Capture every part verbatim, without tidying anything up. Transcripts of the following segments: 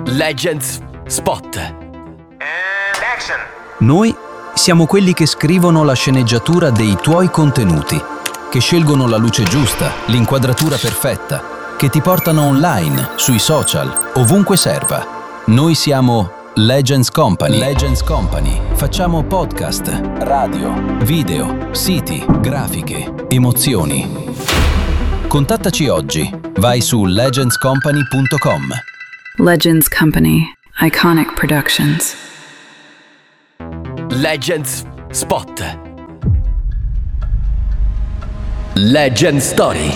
Legends Spot. And action. Noi siamo quelli che scrivono la sceneggiatura dei tuoi contenuti, che scelgono la luce giusta, l'inquadratura perfetta, che ti portano online, sui social, ovunque serva. Noi siamo Legends Company. Legends Company. Facciamo podcast, radio, video, siti, grafiche, emozioni. Contattaci oggi. Vai su legends company punto com. Legends Company. Iconic Productions. Legends Spot. Legend Story.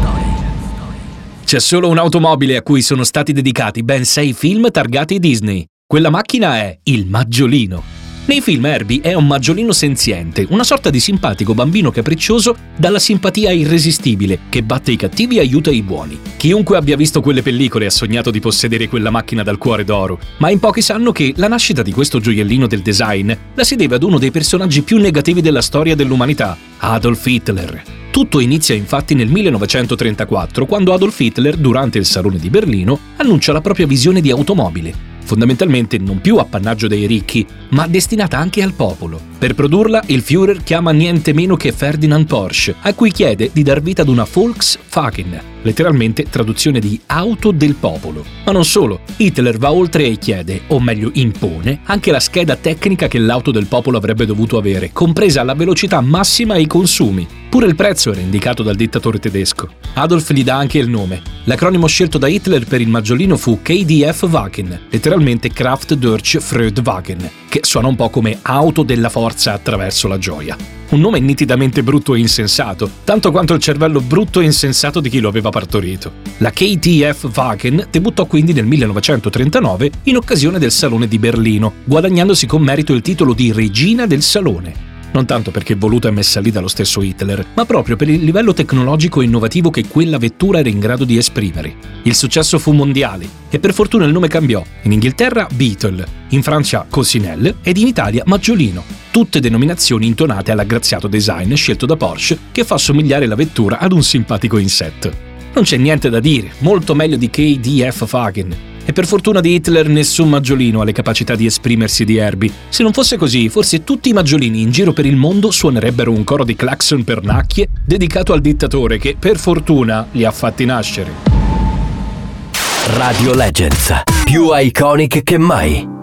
C'è solo un'automobile a cui sono stati dedicati ben sei film targati Disney. Quella macchina è il Maggiolino. Nei film Herbie è un maggiolino senziente, una sorta di simpatico bambino capriccioso dalla simpatia irresistibile, che batte i cattivi e aiuta i buoni. Chiunque abbia visto quelle pellicole ha sognato di possedere quella macchina dal cuore d'oro, ma in pochi sanno che la nascita di questo gioiellino del design la si deve ad uno dei personaggi più negativi della storia dell'umanità, Adolf Hitler. Tutto inizia infatti nel millenovecentotrentaquattro, quando Adolf Hitler, durante il Salone di Berlino, annuncia la propria visione di automobile, fondamentalmente non più appannaggio dei ricchi, ma destinata anche al popolo. Per produrla, il Führer chiama niente meno che Ferdinand Porsche, a cui chiede di dar vita ad una Volkswagen, letteralmente traduzione di auto del popolo. Ma non solo, Hitler va oltre e chiede, o meglio impone, anche la scheda tecnica che l'auto del popolo avrebbe dovuto avere, compresa la velocità massima e i consumi. Pure il prezzo era indicato dal dittatore tedesco. Adolf gli dà anche il nome. L'acronimo scelto da Hitler per il maggiolino fu K D F Wagen, letteralmente Kraft durch Freudwagen, che suona un po' come auto della forza attraverso la gioia. Un nome nitidamente brutto e insensato, tanto quanto il cervello brutto e insensato di chi lo aveva partorito. La K D F Wagen debuttò quindi nel millenovecentotrentanove in occasione del Salone di Berlino, guadagnandosi con merito il titolo di regina del salone. Non tanto perché voluta e messa lì dallo stesso Hitler, ma proprio per il livello tecnologico e innovativo che quella vettura era in grado di esprimere. Il successo fu mondiale e per fortuna il nome cambiò. In Inghilterra Beetle, in Francia Coccinelle ed in Italia Maggiolino. Tutte denominazioni intonate all'aggraziato design scelto da Porsche, che fa somigliare la vettura ad un simpatico insetto. Non c'è niente da dire, molto meglio di K D F Wagen. E per fortuna di Hitler nessun maggiolino ha le capacità di esprimersi di Herbie. Se non fosse così, forse tutti i maggiolini in giro per il mondo suonerebbero un coro di clacson pernacchie dedicato al dittatore che, per fortuna, li ha fatti nascere. Radio Legends, più iconic che mai.